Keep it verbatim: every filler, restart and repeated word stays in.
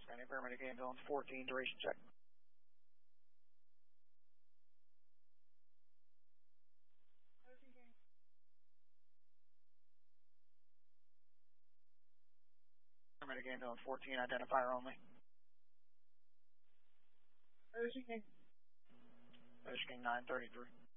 Dallas County paramedic ambulance fourteen, duration check. Paramedic ambulance fourteen, identifier only. Ocean King. Ocean King nine thirty-three.